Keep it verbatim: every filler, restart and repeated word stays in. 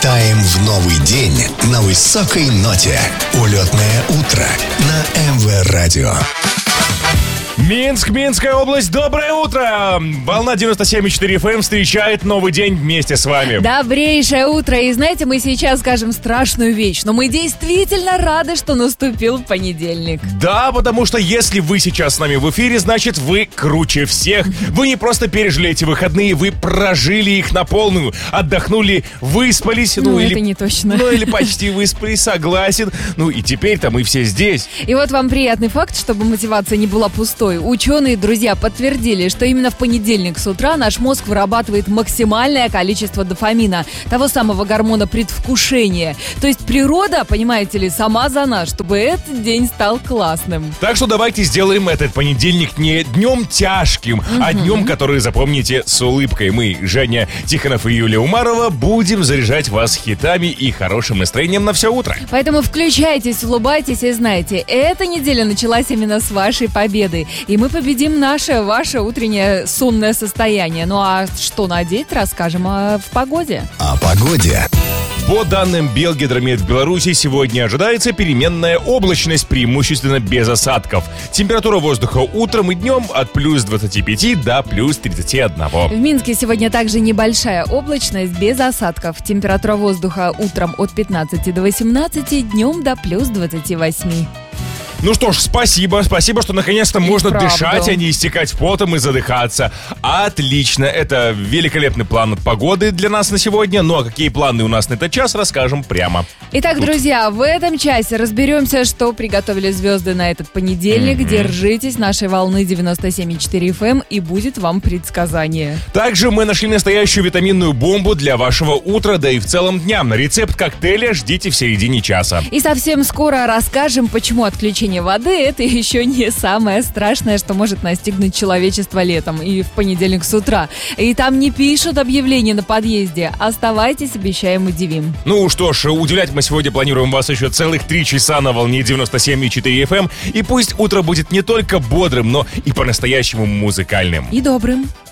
Улетаем в новый день на высокой ноте. Улетное утро на эм вэ Радио. Минск, Минская область, доброе утро! Волна девяносто семь и четыре эф эм встречает новый день вместе с вами. Добрейшее утро. И знаете, мы сейчас скажем страшную вещь, но мы действительно рады, что наступил понедельник. Да, потому что если вы сейчас с нами в эфире, значит вы круче всех. Вы не просто пережили эти выходные, вы прожили их на полную. Отдохнули, выспались. Ну, ну это или, не точно. Ну или почти выспались, согласен. Ну и теперь-то мы все здесь. И вот вам приятный факт, чтобы мотивация не была пустой. Ученые, друзья, подтвердили, что именно в понедельник с утра наш мозг вырабатывает максимальное количество дофамина, того самого гормона предвкушения. То есть природа, понимаете ли, сама за нас, чтобы этот день стал классным. Так что давайте сделаем этот понедельник не днем тяжким, угу. а днем, который запомните с улыбкой. Мы, Женя Тихонов и Юлия Умарова, будем заряжать вас хитами и хорошим настроением на все утро. Поэтому включайтесь, улыбайтесь и знайте, эта неделя началась именно с вашей победы. И мы победим наше, ваше утреннее сонное состояние. Ну а что надеть, расскажем о, в погоде. О погоде. По данным Белгидромет в Беларуси, сегодня ожидается переменная облачность, преимущественно без осадков. Температура воздуха утром и днем от плюс двадцати пяти до плюс тридцати одного. В Минске сегодня также небольшая облачность без осадков. Температура воздуха утром от пятнадцати до восемнадцати, днем до плюс двадцати восьми. Ну что ж, спасибо, спасибо, что наконец-то И можно правда. дышать, а не истекать потом и задыхаться. Отлично, это великолепный план погоды для нас на сегодня. Ну а какие планы у нас на этот час, расскажем прямо. Итак, Тут. друзья, в этом часе разберемся, что приготовили звезды на этот понедельник. Mm-hmm. Держитесь нашей волны девяносто семь и четыре эф эм, и будет вам предсказание. Также мы нашли настоящую витаминную бомбу для вашего утра, да и в целом дня. Рецепт коктейля ждите в середине часа. И совсем скоро расскажем, почему отключение воды — это еще не самое страшное, что может настигнуть человечество летом и в понедельник с утра. И там не пишут объявления на подъезде. Оставайтесь, обещаем, удивим. Ну что ж, удивлять мы сегодня планируем вас еще целых три часа на волне девяносто семь и четыре эф эм. И пусть утро будет не только бодрым, но и по-настоящему музыкальным. И добрым.